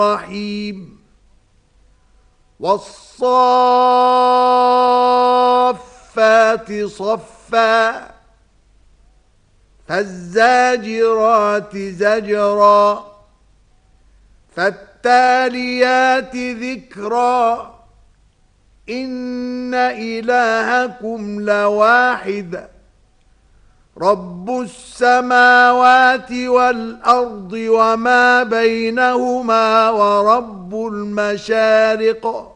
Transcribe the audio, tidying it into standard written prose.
الرحيم والصافات صفا فالزاجرات زجرا فالتاليات ذكرا إن إلهكم لواحد رب السماوات والأرض وما بينهما ورب المشارق